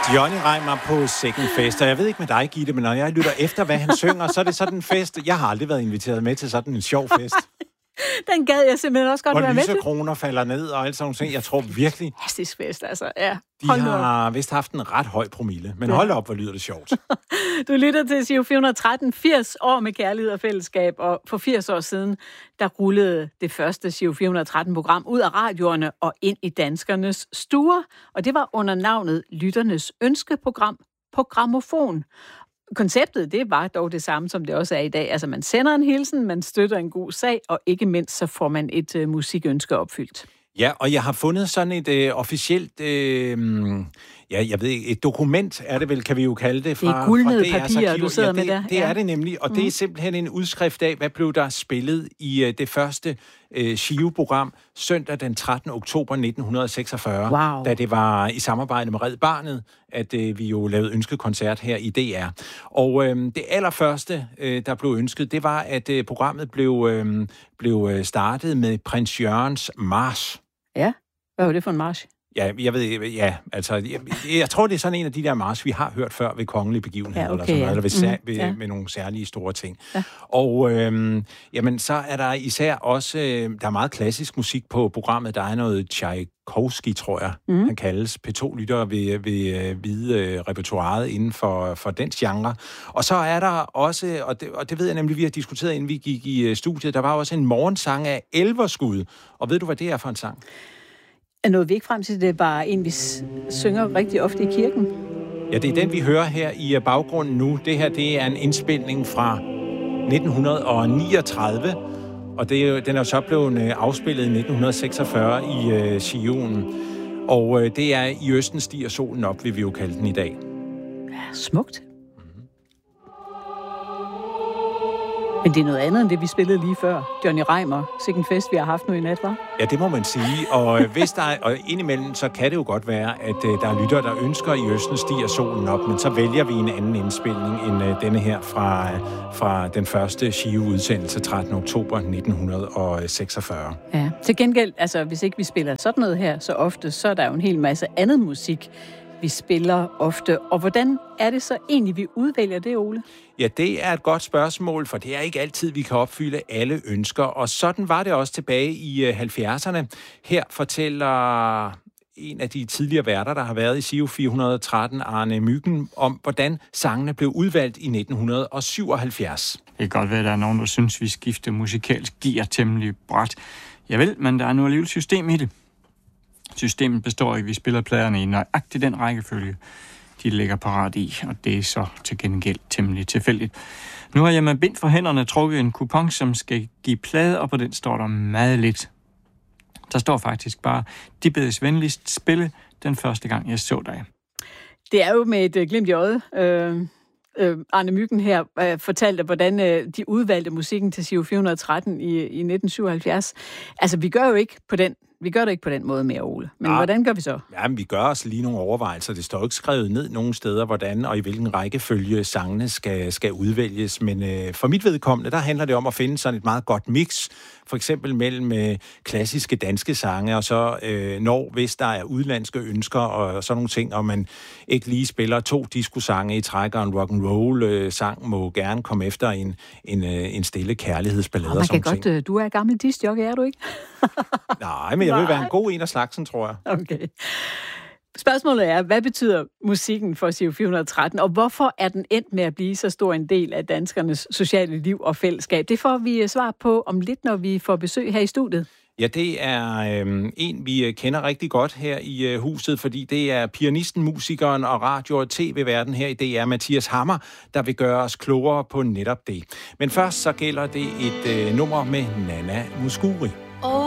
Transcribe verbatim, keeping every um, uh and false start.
Johnny Reimer på Second Fest, og jeg ved ikke med dig, Gitte, men når jeg lytter efter, hvad han synger, så er det sådan en fest. Jeg har aldrig været inviteret med til sådan en sjov fest. Den gad jeg simpelthen også godt hvor være med til. Hvor lysekroner falder ned og alt sådan noget. Jeg tror virkelig... Fantastisk fest, altså. Ja. De har vist haft en ret høj promille, men ja. Hold op, hvor lyder det sjovt. Du lytter til Giro fire hundrede og tretten, firs år med kærlighed og fællesskab, og for firs år siden, der rullede det første Giro fire hundrede og tretten-program ud af radioerne og ind i danskernes stuer, og det var under navnet Lytternes Ønskeprogram på Grammofon. Konceptet, det var dog det samme, som det også er i dag. Altså, man sender en hilsen, man støtter en god sag, og ikke mindst, så får man et uh, musikønske opfyldt. Ja, og jeg har fundet sådan et øh, officielt, øh, ja, jeg ved ikke, et dokument er det vel, kan vi jo kalde det. Fra, det er guldnede fra papirer, du sidder ja, det, med der. Det ja. er det nemlig, og mm. det er simpelthen en udskrift af, hvad blev der spillet i øh, det første øh, Giro-program søndag den trettende oktober nitten seksogfyrre, wow. da det var i samarbejde med Red Barnet, at øh, vi jo lavede ønskekoncert her i D R. Og øh, det allerførste, øh, der blev ønsket, det var, at øh, programmet blev, øh, blev startet med Prins Jørgens march. Ja, hvad var det for en march? Ja, jeg ved, ja, altså, jeg, jeg tror, det er sådan en af de der march, vi har hørt før ved kongelige begivenheder, ja, okay, eller sådan noget, ja. eller ved, mm, ved, ja. med nogle særlige store ting. Ja. Og øhm, jamen, så er der især også, øh, der er meget klassisk musik på programmet. Der er noget Tchaikovsky, tror jeg, mm. han kaldes. P to-lyttere vil, vil vide øh, repertoiret inden for, for den genre. Og så er der også, og det, og det ved jeg nemlig, vi har diskuteret, inden vi gik i uh, studiet, der var også en morgensang af Elverskud. Og ved du, hvad det er for en sang? Er noget vi ikke frem til, det er bare en, vi synger rigtig ofte i kirken? Ja, det er den, vi hører her i baggrunden nu. Det her, det er en indspilning fra nitten niogtredive, og det er, den er jo så blevet afspillet i nitten seksogfyrre i uh, Giroen. Og uh, det er I Østen stiger solen op, vil vi jo kalde den i dag. Ja, smukt. Men det er noget andet end det, vi spillede lige før. Johnny Reimer, Second Fest, vi har haft nu i nat, var? Ja, det må man sige. Og hvis der er, og indimellem, så kan det jo godt være, at uh, der er lyttere, der ønsker I Østen stiger solen op, men så vælger vi en anden indspilning end uh, denne her fra, uh, fra den første Giro-udsendelse trettende oktober nitten seksogfyrre. Ja, til gengæld, altså hvis ikke vi spiller sådan noget her så ofte, så er der jo en hel masse andet musik, vi spiller ofte. Og hvordan er det så egentlig, vi udvælger det, Ole? Ja, det er et godt spørgsmål, for det er ikke altid, vi kan opfylde alle ønsker. Og sådan var det også tilbage i halvfjerdserne. Her fortæller en af de tidligere værter, der har været i Giro fire hundrede og tretten, Arne Myggen, om hvordan sangene blev udvalgt i nitten syvoghalvfjerds. Det kan godt være, at der er nogen, der synes, vi skifter musikalsk gear temmelig bræt. Jeg ved, men der er nu alligevel system i det. Systemet består i, at vi spiller pladerne i nøjagtig den rækkefølge, de ligger parat i, og det er så til gengæld temmelig tilfældigt. Nu har jeg med bind for hænderne trukket en kupon, som skal give plade, og på den står der meget lidt. Der står faktisk bare, de bedes venligst spille den første gang, jeg så dig. Det er jo med et glimt i øjet. Øh, øh, Arne Myggen her øh, fortalte, hvordan øh, de udvalgte musikken til Giro fire hundrede og tretten i, i nitten syvoghalvfjerds. Altså, vi gør jo ikke på den Vi gør det ikke på den måde mere, Ole. Men ja, hvordan gør vi så? Ja, men vi gør os lige nogle overvejelser. Det står ikke skrevet ned nogen steder, hvordan og i hvilken rækkefølge sangene skal, skal udvælges. Men øh, for mit vedkommende, der handler det om at finde sådan et meget godt mix. For eksempel mellem øh, klassiske danske sange, og så øh, når, hvis der er udlandske ønsker og sådan nogle ting, og man ikke lige spiller to diskosange i træk, og en rock'n'roll øh, sang må gerne komme efter en, en, øh, en stille kærlighedsballade. Og man kan godt, ting. Du er gammel discjockey, er du ikke? Nej, men jeg vil være en god en af slagsen, tror jeg. Okay. Spørgsmålet er, hvad betyder musikken for Giro fire hundrede og tretten, og hvorfor er den endt med at blive så stor en del af danskernes sociale liv og fællesskab? Det får vi svar på om lidt, når vi får besøg her i studiet. Ja, det er øh, en, vi kender rigtig godt her i øh, huset, fordi det er pianisten, musikeren og radio- og tv-verden her i D R, Mathias Hammer, der vil gøre os klogere på netop det. Men først så gælder det et øh, nummer med Nana Mouskouri.